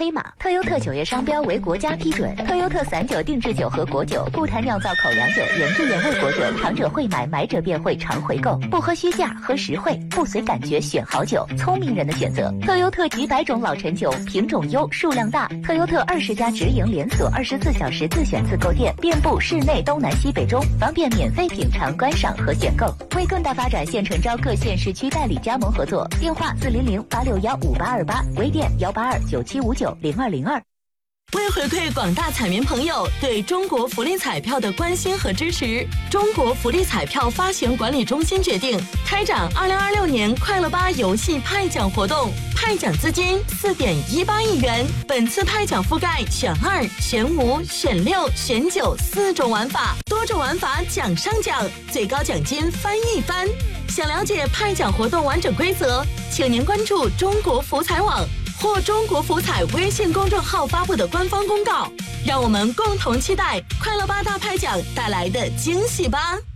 黑马。特优特9月商标为国家批准。特优特散酒、定制酒和果酒，不谈酿造口粮酒、原汁原味果酒，尝者会买，买者便会常回购。不喝虚价，喝实惠，不随感觉选好酒，聪明人的选择。特优特几百种老陈酒，品种优，数量大。特优特20家直营连锁，24小时自选自购店，遍布市内东南西北中，方便免费品尝、观赏和选购。为更大发展，现诚招各县市区代理加盟合作，电话400-861-5828，微店182-9759-0202。 为回馈广大彩民朋友对中国福利彩票的关心和支持，中国福利彩票发行管理中心决定开展2026年快乐吧游戏派奖活动，派奖资金4.18亿元。本次派奖覆盖选2、选5、选6、选94种玩法，多种玩法奖上奖，最高奖金翻一番。想了解派奖活动完整规则，请您关注中国福彩网或中国福彩微信公众号发布的官方公告，让我们共同期待快乐吧大派奖带来的惊喜吧。